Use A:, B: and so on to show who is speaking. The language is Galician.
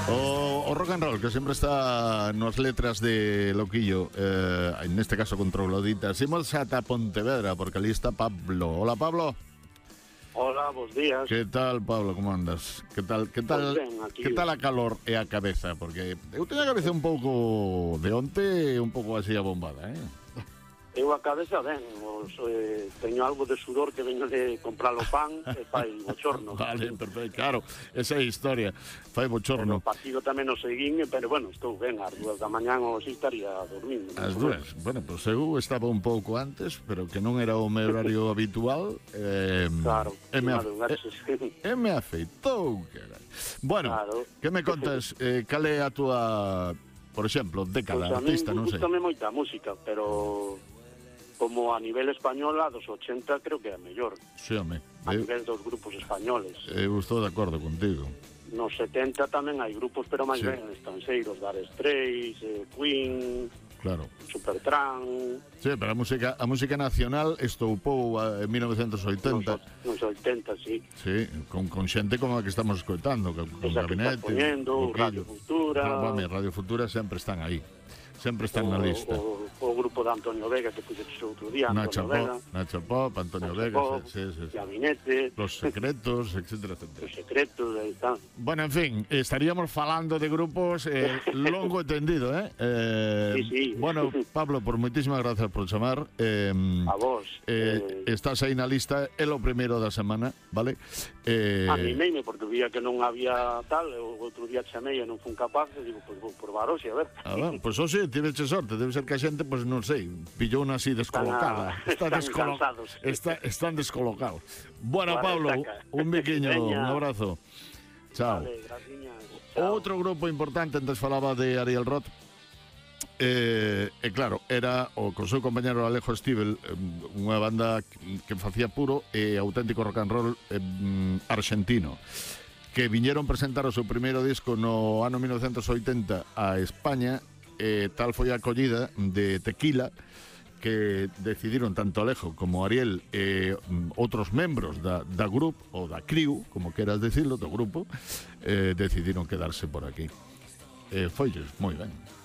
A: O rock and roll, que sempre está nas letras de Loquillo, neste caso con trogloditas. Imos ata Pontevedra, porque ali está Pablo. Hola, Pablo.
B: Hola, bons días.
A: Que tal, Pablo, como andas? Que tal
B: Pues ben, aquí.
A: que tal a calor e a cabeza? Porque eu teño a cabeza un pouco de onte, un pouco así abombada,
B: Eu a cabeza ben, teño algo de sudor que veño de comprar o pan e fai bochorno.
A: Vale, perfecto, claro, esa é a historia. Fai
B: Pero
A: bochorno.
B: o partido tamén o seguín, pero bueno, estou ben, ás 2 da mañán ou así estaría dormindo.
A: As dúas. Bueno, pois eu estaba un pouco antes, pero que non era o meu horario habitual.
B: Claro,
A: e me afeitou, carai. Bueno,
B: Claro.
A: que me contas? Cal é a túa, por exemplo, década artista, non sei?
B: Gustame moita música, pero como a nivel español, a dos 80 creo que é a mellor.
A: Sí, home.
B: A nivel dos grupos españoles.
A: Eu estou de acordo contigo.
B: Nos 70 tamén hai grupos, pero máis
A: Sí.
B: ben estrangeiros, Dire Straits, Queen,
A: Claro.
B: Supertramp.
A: Sí, pero a música nacional estoupou en 1980.
B: Nos 80, sí.
A: Sí, con xente como a que estamos escoitando, con
B: Esa que estás
A: Gabinete,
B: poñendo, Radio Futura.
A: Radio Futura sempre están aí. Sempre están na lista.
B: O grupo de Antonio Vega que puxetes outro día,
A: Nacho
B: Antonio Vega.
A: Antonio
B: Nacho
A: Vega,
B: Pop,
A: sí.
B: Gabinete,
A: Los Secretos, etcétera, etcétera.
B: Os Secretos, aí está.
A: Bueno, en fin, estaríamos falando de grupos longo e tendido,
B: Sí.
A: Bueno, Pablo, por moitísimas gracias por chamar.
B: A vos.
A: Estás aí na lista, é o primeiro da semana, vale?
B: Animeime, porque vía que non había tal, o outro día chamei e non fun capaz, e digo, pois vou probar hoxe, a ver.
A: Pois hoxe tiveche sorte, debe ser que a xente, pois non sei, pillou unha así descolocada.
B: Cansados.
A: Están descolocados. Bueno,
B: Vale,
A: Pablo,
B: saca.
A: un biquiño,
B: Veña.
A: un abrazo. Chao.
B: Vale, graciñas. Chao.
A: Outro grupo importante, antes falaba de Ariel Roth, claro, era o con seu compañero Alejo Stivel, unha banda que facía puro e auténtico rock and roll argentino, que viñeron presentar o seu primeiro disco no ano 1980 a España. Tal foi a acollida de Tequila, que decidiron tanto Alejo como Ariel e outros membros da grupo, ou da crew, como queras decirlo, do grupo, decidiron quedarse por aquí. Foilles moi ben.